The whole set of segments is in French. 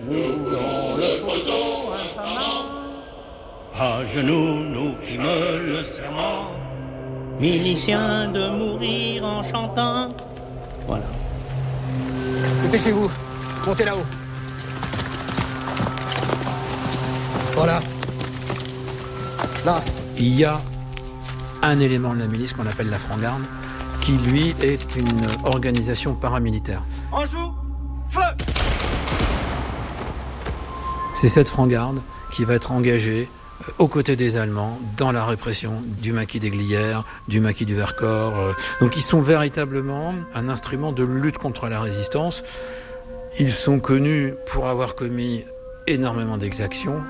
dans le poteau infamant. À genoux, nous fîmes le serment. Miliciens de mourir en chantant. Voilà. Dépêchez-vous, montez là-haut. Voilà. Là. Il y a un élément de la milice qu'on appelle la Franc-Garde, qui lui est une organisation paramilitaire. En joue, feu! C'est cette Franc-Garde qui va être engagée aux côtés des Allemands dans la répression du maquis des Glières, du maquis du Vercors. Donc ils sont véritablement un instrument de lutte contre la résistance. Ils sont connus pour avoir commis énormément d'exactions.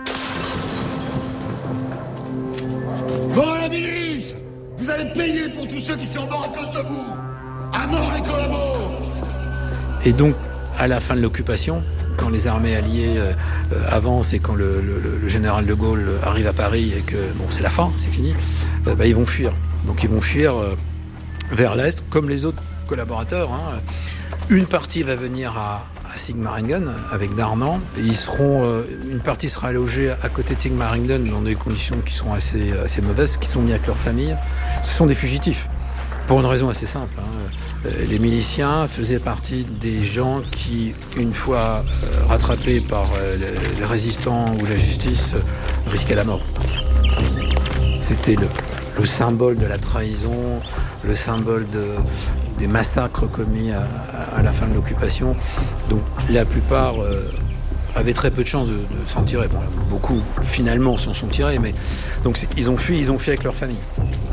Bon, la milice! Vous allez payer pour tous ceux qui sont morts à cause de vous! À mort les collabos! Et donc, à la fin de l'occupation, quand les armées alliées avancent et quand le général de Gaulle arrive à Paris et que bon, c'est la fin, c'est fini, ils vont fuir. Donc ils vont fuir vers l'Est, comme les autres collaborateurs. Hein. Une partie va venir à Sigmaringen avec Darnand. Et une partie sera logée à côté de Sigmaringen dans des conditions qui sont assez mauvaises, qui sont mis avec leur famille. Ce sont des fugitifs, pour une raison assez simple. Hein. Les miliciens faisaient partie des gens qui, une fois rattrapés par les résistants ou la justice, risquaient la mort. C'était le symbole de la trahison, le symbole des massacres commis à la fin de l'occupation. Donc la plupart avaient très peu de chances de s'en tirer. Bon, beaucoup, finalement, s'en sont tirés, mais donc ils ont fui avec leur famille.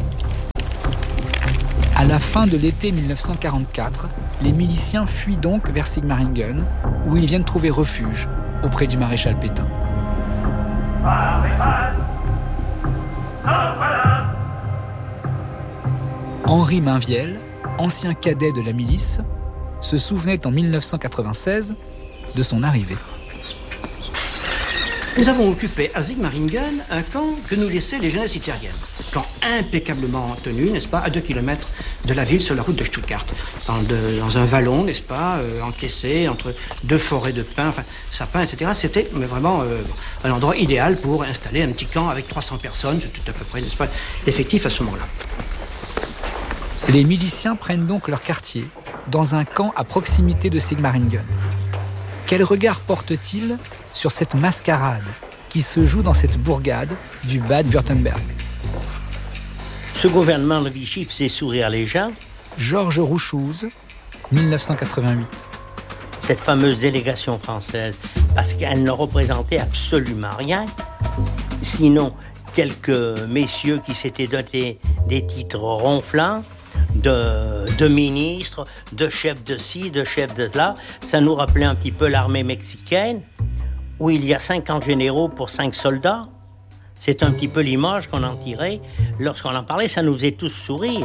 À la fin de l'été 1944, les miliciens fuient donc vers Sigmaringen, où ils viennent trouver refuge auprès du maréchal Pétain. Henri Mainviel, ancien cadet de la milice, se souvenait en 1996 de son arrivée. Nous avons occupé à Sigmaringen un camp que nous laissaient les jeunesses hitlériennes. Camp impeccablement tenu, n'est-ce pas, à 2 kilomètres de la ville sur la route de Stuttgart. Dans un vallon, n'est-ce pas, encaissé entre 2 forêts de pins, sapins, etc. C'était vraiment un endroit idéal pour installer un petit camp avec 300 personnes. C'était à peu près, n'est-ce pas, l'effectif à ce moment-là. Les miliciens prennent donc leur quartier dans un camp à proximité de Sigmaringen. Quel regard portent-ils sur cette mascarade qui se joue dans cette bourgade du Bade-Württemberg? Ce gouvernement de Vichy faisait sourire les gens. Georges Rouchouz, 1988. Cette fameuse délégation française, parce qu'elle ne représentait absolument rien, sinon quelques messieurs qui s'étaient dotés des titres ronflants, de ministres, de chefs de ci, de chefs de là. Ça nous rappelait un petit peu l'armée mexicaine, où il y a 50 généraux pour 5 soldats. C'est un petit peu l'image qu'on en tirait. Lorsqu'on en parlait, ça nous faisait tous sourire.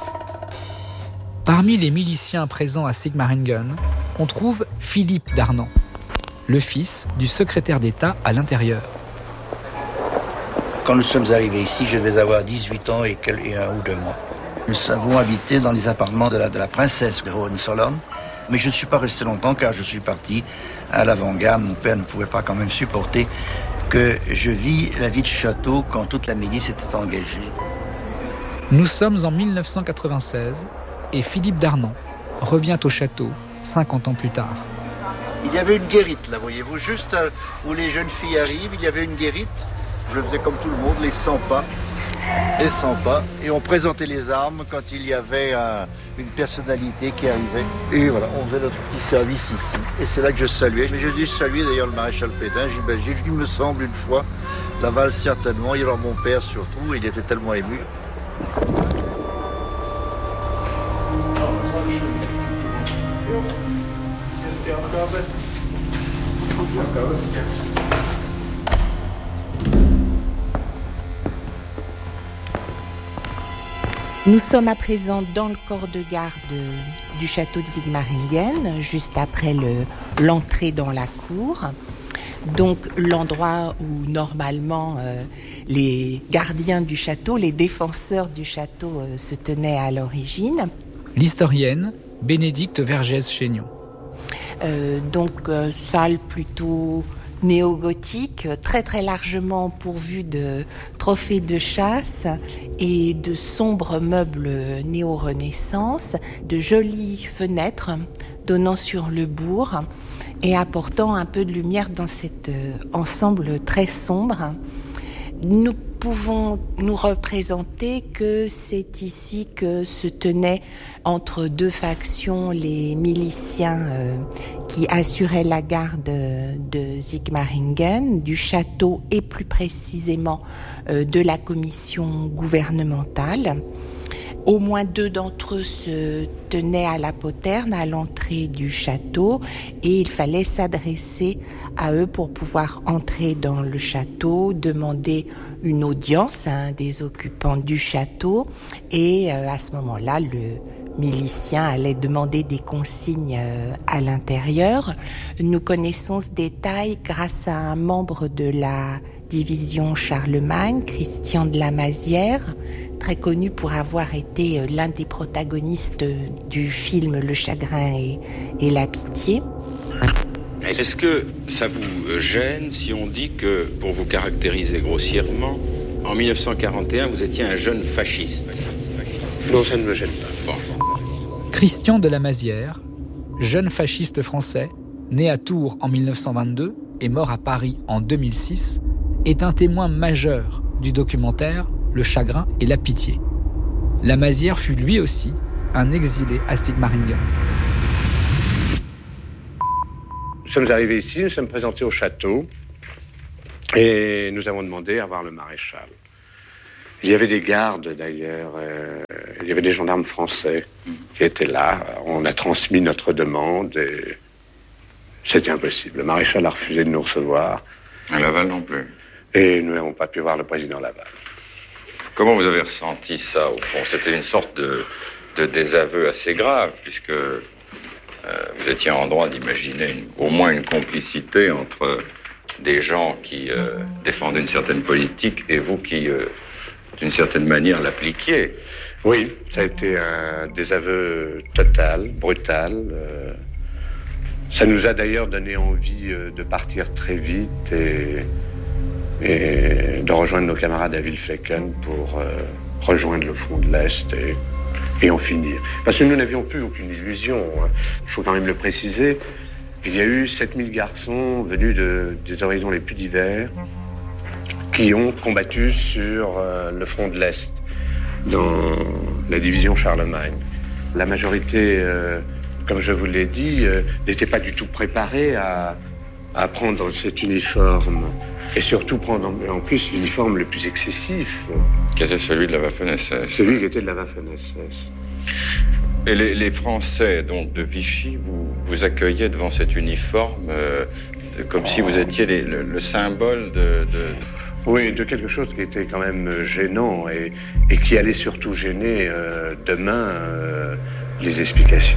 Parmi les miliciens présents à Sigmaringen, on trouve Philippe Darnand, le fils du secrétaire d'État à l'Intérieur. Quand nous sommes arrivés ici, je devais avoir 18 ans et 1 ou 2 mois. Nous avons habité dans les appartements de la princesse de Hohenzollern, mais je ne suis pas resté longtemps car je suis parti à l'avant-garde. Mon père ne pouvait pas quand même supporter que je vis la vie de château quand toute la milice était engagée. Nous sommes en 1996 et Philippe Darnand revient au château 50 ans plus tard. Il y avait une guérite là, voyez-vous, juste où les jeunes filles arrivent, il y avait une guérite. Je faisais comme tout le monde, les 100 pas, et on présentait les armes quand il y avait une personnalité qui arrivait. Et voilà, on faisait notre petit service ici. Et c'est là que je saluais. Mais j'ai dû saluer d'ailleurs le maréchal Pétain, j'imagine, il me semble une fois, la valse certainement, et alors mon père surtout, il était tellement ému. Nous sommes à présent dans le corps de garde du château de Sigmaringen, juste après l'entrée dans la cour. Donc l'endroit où normalement les gardiens du château, les défenseurs du château se tenaient à l'origine. L'historienne Bénédicte Vergès-Chénion. Donc salle plutôt néo-gothique, très très largement pourvue de trophées de chasse et de sombres meubles néo-renaissance, de jolies fenêtres donnant sur le bourg et apportant un peu de lumière dans cet ensemble très sombre. Nous pouvons nous représenter que c'est ici que se tenaient entre deux factions les miliciens qui assuraient la garde de Sigmaringen, du château et plus précisément de la commission gouvernementale. Au moins 2 d'entre eux se tenaient à la poterne, à l'entrée du château, et il fallait s'adresser à eux pour pouvoir entrer dans le château, demander une audience à un des occupants du château, et à ce moment-là, le milicien allait demander des consignes à l'intérieur. Nous connaissons ce détail grâce à un membre de la division Charlemagne, Christian de la Mazière, très connu pour avoir été l'un des protagonistes du film Le Chagrin et la Pitié. Est-ce que ça vous gêne si on dit que, pour vous caractériser grossièrement, en 1941, vous étiez un jeune fasciste? Non, ça ne me gêne pas. Bon. Christian de la Mazière, jeune fasciste français, né à Tours en 1922 et mort à Paris en 2006, est un témoin majeur du documentaire Le Chagrin et la Pitié. La Mazière fut lui aussi un exilé à Sigmaringen. Nous sommes arrivés ici, nous sommes présentés au château et nous avons demandé à voir le maréchal. Il y avait des gardes d'ailleurs, il y avait des gendarmes français qui étaient là. On a transmis notre demande et c'était impossible. Le maréchal a refusé de nous recevoir. À Laval non plus. Et nous n'avons pas pu voir le président Laval. Comment vous avez ressenti ça, au fond? C'était une sorte de désaveu assez grave, puisque vous étiez en droit d'imaginer au moins une complicité entre des gens qui défendaient une certaine politique et vous qui, d'une certaine manière, l'appliquiez. Oui, ça a été un désaveu total, brutal. Ça nous a d'ailleurs donné envie de partir très vite et de rejoindre nos camarades à Villeflecken pour rejoindre le front de l'Est et en finir. Parce que nous n'avions plus aucune illusion, hein. Il faut quand même le préciser. Il y a eu 7000 garçons venus des horizons les plus divers qui ont combattu sur le front de l'Est, dans la division Charlemagne. La majorité, comme je vous l'ai dit, n'était pas du tout préparée à prendre cet uniforme. Et surtout prendre en plus l'uniforme le plus excessif. Qui était celui de la Waffen-SS. Celui qui était de la Waffen-SS. Et les Français, donc, de Vichy, vous accueillaient devant cet uniforme comme si vous étiez le symbole de... Oui, de quelque chose qui était quand même gênant et qui allait surtout gêner demain les explications.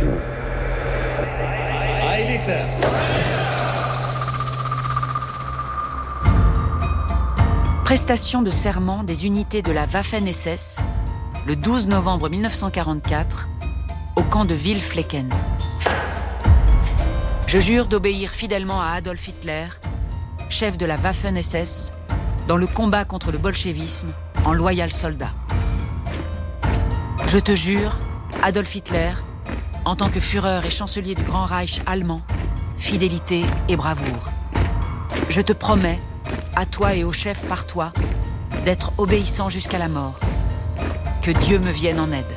Ah, il est clair. Prestation de serment des unités de la Waffen-SS le 12 novembre 1944 au camp de Villeflecken. Je jure d'obéir fidèlement à Adolf Hitler, chef de la Waffen-SS, dans le combat contre le bolchevisme en loyal soldat. Je te jure, Adolf Hitler, en tant que Führer et chancelier du Grand Reich allemand, fidélité et bravoure. Je te promets, à toi et au chef par toi, d'être obéissant jusqu'à la mort. Que Dieu me vienne en aide.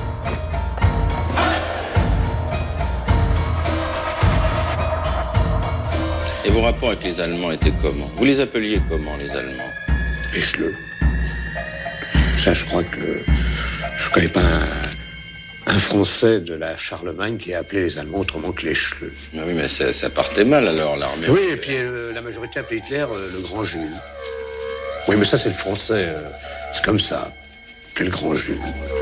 Et vos rapports avec les Allemands étaient comment? Vous les appeliez comment, les Allemands? Les Schleux. Ça, je crois que je connais pas un Français de la Charlemagne qui a appelé les Allemands autrement que les Schleux. Ah oui, mais ça partait mal alors, l'armée. Oui, et puis la majorité appelait Hitler le Grand Jules. Oui, mais ça, c'est le français. C'est comme ça. C'est le Grand Jules.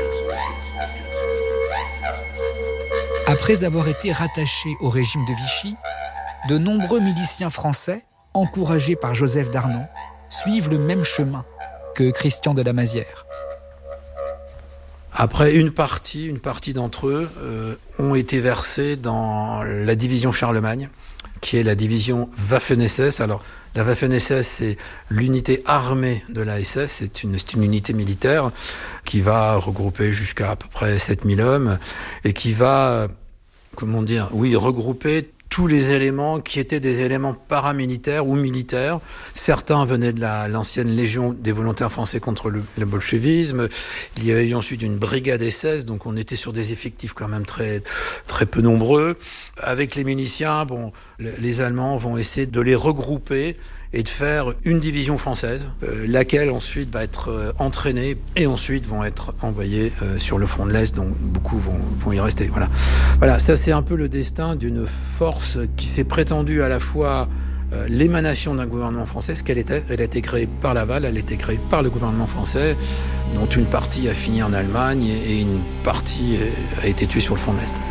Après avoir été rattachés au régime de Vichy, de nombreux miliciens français, encouragés par Joseph Darnan, suivent le même chemin que Christian de la Mazière. Après, une partie d'entre eux ont été versés dans la division Charlemagne, qui est la division Waffen-SS. Alors, la Waffen-SS, c'est l'unité armée de la SS, c'est une unité militaire qui va regrouper jusqu'à à peu près 7000 hommes et qui va, regrouper tous les éléments qui étaient des éléments paramilitaires ou militaires. Certains venaient de l'ancienne Légion des volontaires français contre le bolchevisme. Il y avait eu ensuite une brigade SS, donc on était sur des effectifs quand même très, très peu nombreux. Avec les miliciens, les Allemands vont essayer de les regrouper et de faire une division française, laquelle ensuite va être entraînée et ensuite vont être envoyés sur le front de l'Est, dont beaucoup vont y rester. Voilà, ça c'est un peu le destin d'une force qui s'est prétendue à la fois l'émanation d'un gouvernement français, ce qu'elle était. Elle a été créée par Laval, elle a été créée par le gouvernement français, dont une partie a fini en Allemagne et une partie a été tuée sur le front de l'Est.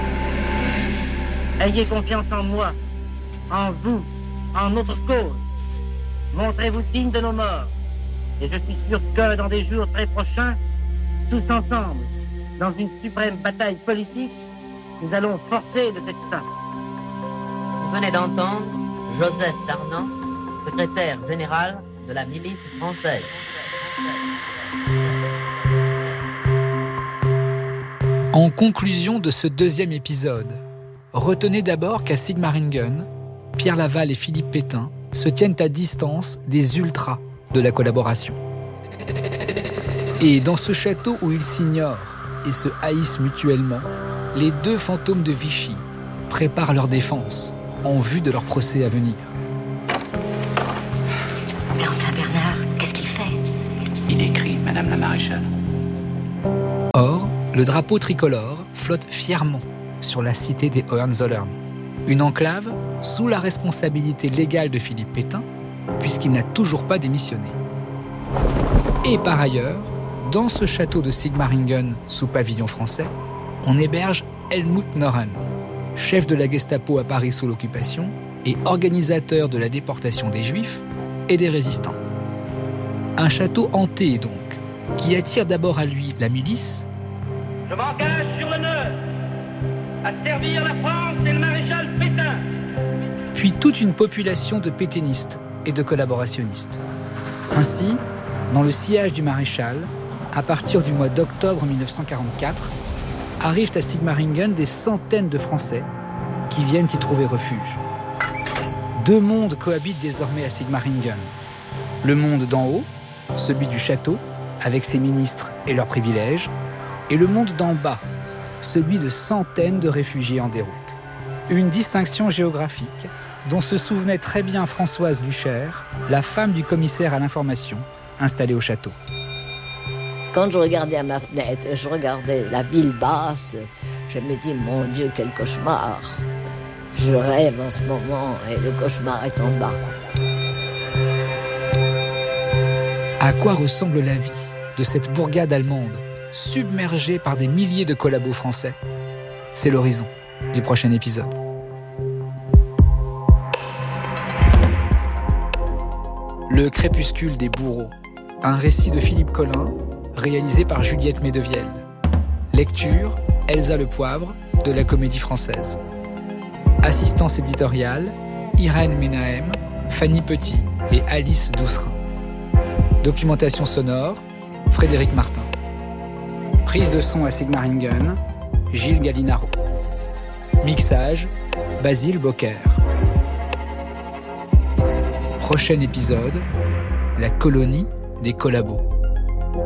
Ayez confiance en moi, en vous, en notre cause. Montrez-vous digne de nos morts. Et je suis sûr que dans des jours très prochains, tous ensemble, dans une suprême bataille politique, nous allons forcer le destin. Vous venez d'entendre Joseph Darnan, secrétaire général de la milice française. En conclusion de ce deuxième épisode, retenez d'abord qu'à Sigmaringen, Pierre Laval et Philippe Pétain se tiennent à distance des ultras de la collaboration. Et dans ce château où ils s'ignorent et se haïssent mutuellement, les deux fantômes de Vichy préparent leur défense en vue de leur procès à venir. Mais enfin Bernard, qu'est-ce qu'il fait ? Il écrit, Madame la Maréchale. Or, le drapeau tricolore flotte fièrement sur la cité des Hohenzollern, une enclave sous la responsabilité légale de Philippe Pétain, puisqu'il n'a toujours pas démissionné. Et par ailleurs, dans ce château de Sigmaringen sous pavillon français, on héberge Helmut Norren, chef de la Gestapo à Paris sous l'occupation et organisateur de la déportation des Juifs et des résistants. Un château hanté donc, qui attire d'abord à lui la milice. Je m'engage sur l'honneur à servir la France et le maréchal Pétain. Puis toute une population de pétainistes et de collaborationnistes. Ainsi, dans le sillage du maréchal, à partir du mois d'octobre 1944, arrivent à Sigmaringen des centaines de Français qui viennent y trouver refuge. Deux mondes cohabitent désormais à Sigmaringen. Le monde d'en haut, celui du château, avec ses ministres et leurs privilèges, et le monde d'en bas, celui de centaines de réfugiés en déroute. Une distinction géographique dont se souvenait très bien Françoise Lucher, la femme du commissaire à l'information, installée au château. Quand je regardais à ma fenêtre, je regardais la ville basse, je me dis, mon Dieu, quel cauchemar. Je rêve en ce moment et le cauchemar est en bas. À quoi ressemble la vie de cette bourgade allemande, submergée par des milliers de collabos français ? C'est l'horizon du prochain épisode. Le crépuscule des bourreaux, un récit de Philippe Collin, réalisé par Juliette Medevielle. Lecture, Elsa Le Poivre, de la Comédie Française. Assistance éditoriale, Irène Menahem, Fanny Petit et Alice Doucerin. Documentation sonore, Frédéric Martin. Prise de son à Sigmaringen, Gilles Gallinaro. Mixage, Basile Bocquer. Prochain épisode, la colonie des collabos.